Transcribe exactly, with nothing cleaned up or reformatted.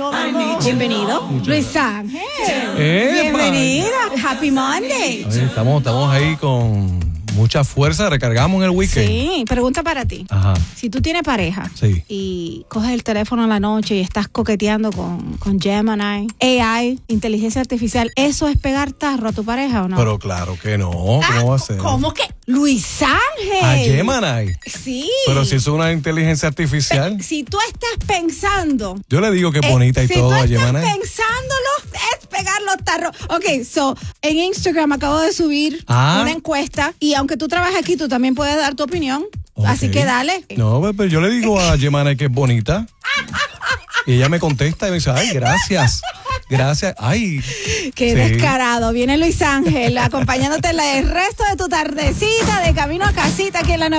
Bienvenido, Luis Ángel. ¡Epa! Bienvenida. Happy Monday. Oye, estamos, estamos ahí con mucha fuerza, recargamos en el weekend. Sí, pregunta para ti. Ajá. Si tú tienes pareja Sí. y coges el teléfono en la noche y estás coqueteando con, con Gemini, A I, inteligencia artificial, ¿eso es pegar tarro a tu pareja o no? Pero claro que no, ¿cómo Ah, va a ser? ¿Cómo que? Luis Ángel. A Gemini. Sí. Pero si es una inteligencia artificial. Si tú estás pensando... Yo le digo que es eh, bonita y si todo tú a estás Gemini. pensándolo, es pegar los tarros. Ok, so, en Instagram acabo de subir Ah. una encuesta y aunque tú trabajes aquí, tú también puedes dar tu opinión. Ok. Así que dale. No, pues, pues yo le digo a Gemini que es bonita. Y ella me contesta y me dice, ay, gracias. Gracias. Ay. Qué Sí. descarado. Viene Luis Ángel acompañándote el resto de tu tardecita de camino a casita aquí en la